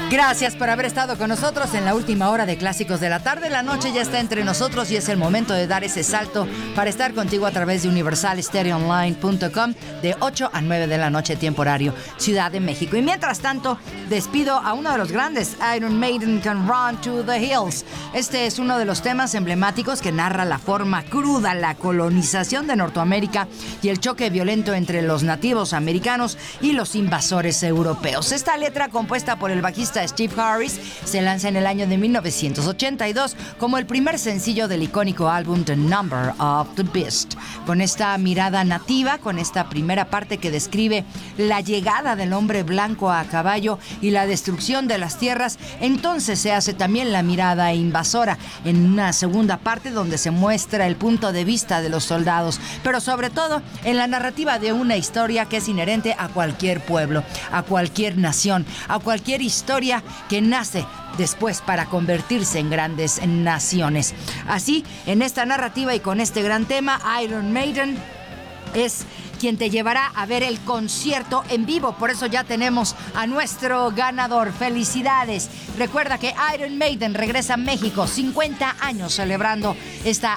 Gracias por haber estado con nosotros en la última hora de Clásicos de la Tarde. La noche ya está entre nosotros y es el momento de dar ese salto para estar contigo a través de universalstereoonline.com de 8 a 9 de la noche, tiempo horario Ciudad de México. Y mientras tanto, despido a uno de los grandes, Iron Maiden con Run to the Hills. Este es uno de los temas emblemáticos que narra la forma cruda, la colonización de Norteamérica y el choque violento entre los nativos americanos y los invasores europeos. Esta letra, compuesta por el bajista Steve Harris, se lanza en el año de 1982 como el primer sencillo del icónico álbum The Number of the Beast. Con esta mirada nativa, con esta primera parte que describe la llegada del hombre blanco a caballo y la destrucción de las tierras, entonces se hace también la mirada invasora en una segunda parte donde se muestra el punto de vista de los soldados, pero sobre todo en la narrativa de una historia que es inherente a cualquier pueblo, a cualquier nación, a cualquier historia que nace después para convertirse en grandes naciones. Así, en esta narrativa y con este gran tema, Iron Maiden es quien te llevará a ver el concierto en vivo. Por eso ya tenemos a nuestro ganador. ¡Felicidades! Recuerda que Iron Maiden regresa a México, 50 años celebrando esta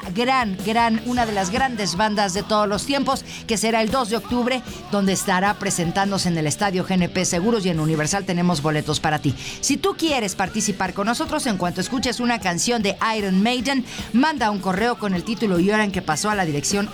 una de las grandes bandas de todos los tiempos, que será el 2 de octubre, donde estará presentándose en el Estadio GNP Seguros, y en Universal tenemos boletos para ti. Si tú quieres participar con nosotros, en cuanto escuches una canción de Iron Maiden, manda un correo con el título y hora en que pasó a la dirección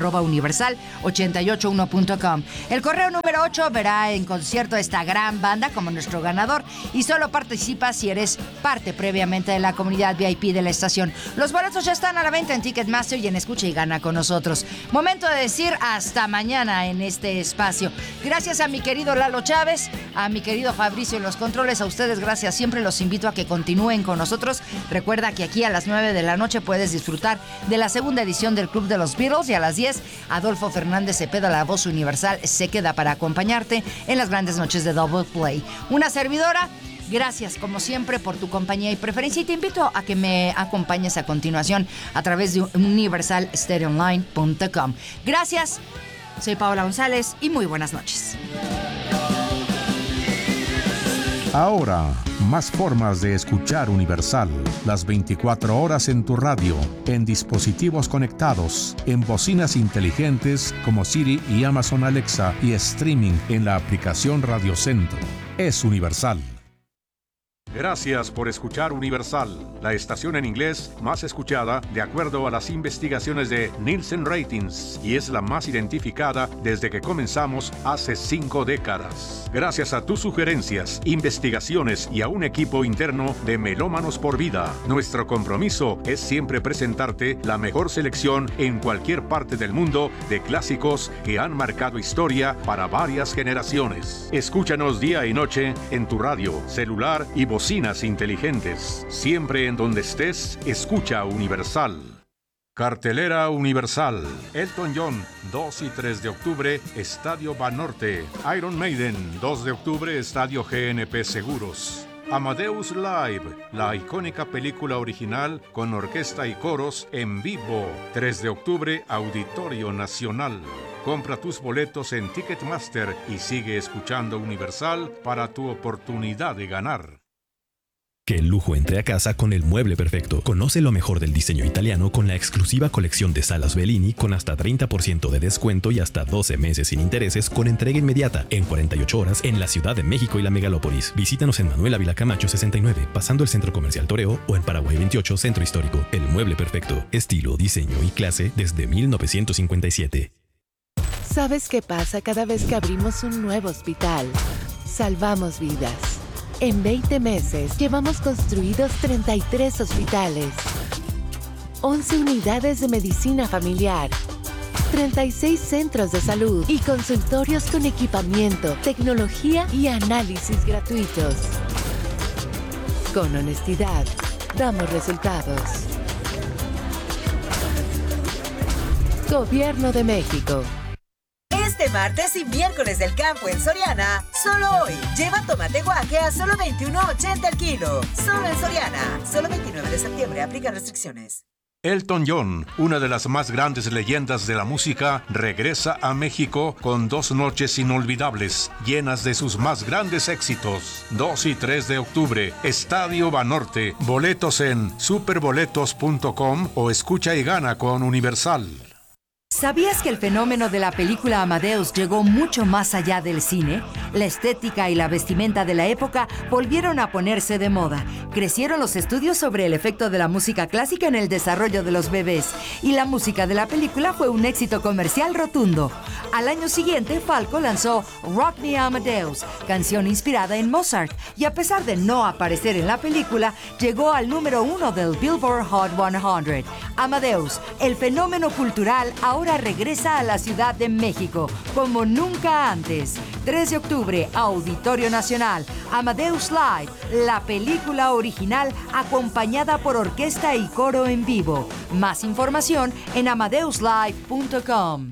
oigo@universal881.com. El correo número 8 verá en concierto a esta gran banda como nuestro ganador, y solo participa si eres parte previamente de la comunidad VIP de la estación. Los boletos ya están a la venta en Ticketmaster y en Escucha y Gana con nosotros. Momento de decir hasta mañana en este espacio. Gracias a mi querido Lalo Chávez, a mi querido Fabricio en los controles, a ustedes gracias siempre. Los invito a que continúen con nosotros. Recuerda que aquí a las 9 de la noche puedes disfrutar de la segunda edición del Club de los Beatles, y a las 10 Adolfo Fernández Cepeda, la voz universal, se queda para acompañarte en las grandes noches de Double Play. Una servidora, gracias como siempre por tu compañía y preferencia, y te invito a que me acompañes a continuación a través de universalstereoonline.com. Gracias, soy Paola González y muy buenas noches. Ahora, más formas de escuchar Universal. Las 24 horas en tu radio, en dispositivos conectados, en bocinas inteligentes como Siri y Amazon Alexa, y streaming en la aplicación Radio Centro. Es Universal. Gracias por escuchar Universal, la estación en inglés más escuchada de acuerdo a las investigaciones de Nielsen Ratings, y es la más identificada desde que comenzamos hace 5 décadas. Gracias a tus sugerencias, investigaciones y a un equipo interno de Melómanos por Vida, nuestro compromiso es siempre presentarte la mejor selección en cualquier parte del mundo de clásicos que han marcado historia para varias generaciones. Escúchanos día y noche en tu radio, celular y bocinas inteligentes. Siempre en donde estés, escucha Universal. Cartelera Universal. Elton John, 2 y 3 de octubre, Estadio Banorte. Iron Maiden, 2 de octubre, Estadio GNP Seguros. Amadeus Live, la icónica película original con orquesta y coros en vivo. 3 de octubre, Auditorio Nacional. Compra tus boletos en Ticketmaster y sigue escuchando Universal para tu oportunidad de ganar. Que el lujo entre a casa con el mueble perfecto. Conoce lo mejor del diseño italiano con la exclusiva colección de salas Bellini con hasta 30% de descuento y hasta 12 meses sin intereses con entrega inmediata en 48 horas en la Ciudad de México y la Megalópolis. Visítanos en Manuel Ávila Camacho 69, pasando el Centro Comercial Toreo, o en Paraguay 28, Centro Histórico. El mueble perfecto. Estilo, diseño y clase desde 1957. ¿Sabes qué pasa cada vez que abrimos un nuevo hospital? Salvamos vidas. En 20 meses llevamos construidos 33 hospitales, 11 unidades de medicina familiar, 36 centros de salud y consultorios con equipamiento, tecnología y análisis gratuitos. Con honestidad, damos resultados. Gobierno de México. Este martes y miércoles del campo en Soriana, solo hoy, lleva tomate guaje a solo $21.80 el kilo. Solo en Soriana, solo 29 de septiembre, aplican restricciones. Elton John, una de las más grandes leyendas de la música, regresa a México con 2 noches inolvidables, llenas de sus más grandes éxitos. 2 y 3 de octubre, Estadio Banorte. Boletos en superboletos.com o escucha y gana con Universal. ¿Sabías que el fenómeno de la película Amadeus llegó mucho más allá del cine? La estética y la vestimenta de la época volvieron a ponerse de moda. Crecieron los estudios sobre el efecto de la música clásica en el desarrollo de los bebés. Y la música de la película fue un éxito comercial rotundo. Al año siguiente, Falco lanzó Rock Me Amadeus, canción inspirada en Mozart. Y a pesar de no aparecer en la película, llegó al número 1 del Billboard Hot 100. Amadeus, el fenómeno cultural, ahora regresa a la Ciudad de México, como nunca antes. 3 de octubre, Auditorio Nacional, Amadeus Live, la película original acompañada por orquesta y coro en vivo. Más información en amadeuslive.com.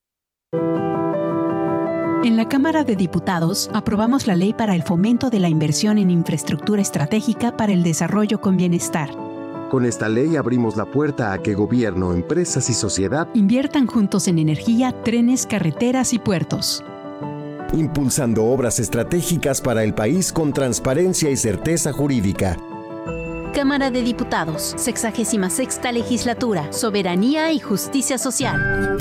En la Cámara de Diputados aprobamos la ley para el fomento de la inversión en infraestructura estratégica para el desarrollo con bienestar. Con esta ley abrimos la puerta a que gobierno, empresas y sociedad inviertan juntos en energía, trenes, carreteras y puertos. Impulsando obras estratégicas para el país con transparencia y certeza jurídica. Cámara de Diputados, 66ª Legislatura, Soberanía y Justicia Social.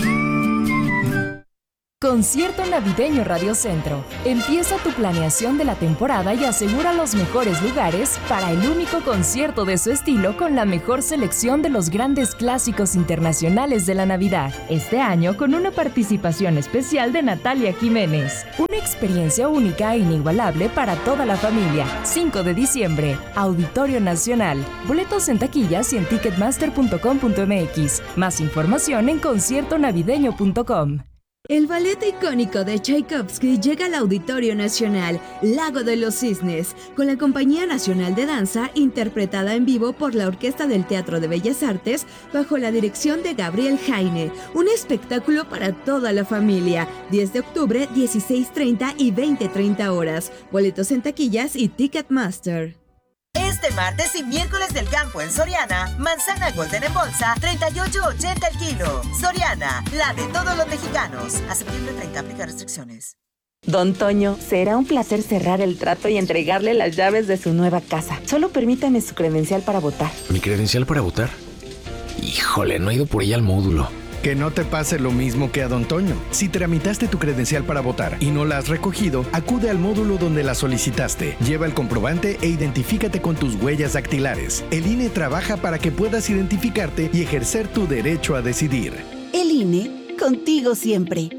Concierto Navideño Radio Centro. Empieza tu planeación de la temporada y asegura los mejores lugares para el único concierto de su estilo con la mejor selección de los grandes clásicos internacionales de la Navidad. Este año con una participación especial de Natalia Jiménez. Una experiencia única e inigualable para toda la familia. 5 de diciembre, Auditorio Nacional. Boletos en taquillas y en ticketmaster.com.mx. Más información en conciertonavideño.com. El ballet icónico de Tchaikovsky llega al Auditorio Nacional, Lago de los Cisnes, con la Compañía Nacional de Danza, interpretada en vivo por la Orquesta del Teatro de Bellas Artes, bajo la dirección de Gabriel Jaine. Un espectáculo para toda la familia. 10 de octubre, 16:30 y 20:30 horas. Boletos en taquillas y Ticketmaster. Este martes y miércoles del campo en Soriana, manzana golden en bolsa, 38.80 el kilo. Soriana, la de todos los mexicanos. A septiembre 30 aplica restricciones. Don Toño, será un placer cerrar el trato y entregarle las llaves de su nueva casa. Solo permítame su credencial para votar. ¿Mi credencial para votar? Híjole, no he ido por ella al módulo. Que no te pase lo mismo que a Don Toño. Si tramitaste tu credencial para votar y no la has recogido, acude al módulo donde la solicitaste. Lleva el comprobante e identifícate con tus huellas dactilares. El INE trabaja para que puedas identificarte y ejercer tu derecho a decidir. El INE, contigo siempre.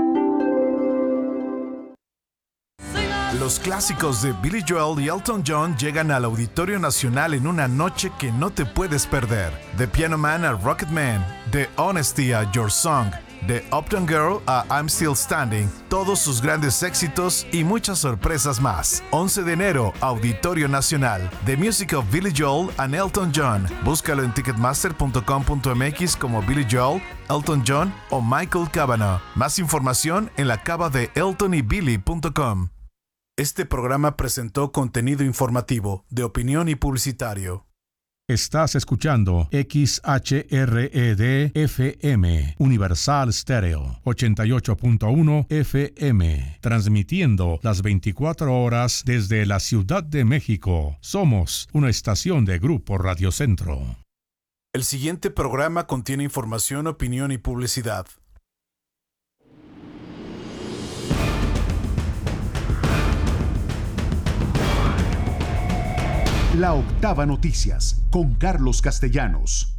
Los clásicos de Billy Joel y Elton John llegan al Auditorio Nacional en una noche que no te puedes perder. De Piano Man a Rocket Man, de Honesty a Your Song, de Uptown Girl a I'm Still Standing, todos sus grandes éxitos y muchas sorpresas más. 11 de enero, Auditorio Nacional, The Music of Billy Joel and Elton John. Búscalo en ticketmaster.com.mx como Billy Joel, Elton John o Michael Cavanaugh. Más información en la cava de eltonybilly.com. Este programa presentó contenido informativo, de opinión y publicitario. Estás escuchando XHRED FM, Universal Stereo, 88.1 FM, transmitiendo las 24 horas desde la Ciudad de México. Somos una estación de Grupo Radio Centro. El siguiente programa contiene información, opinión y publicidad. La Octava Noticias, con Carlos Castellanos.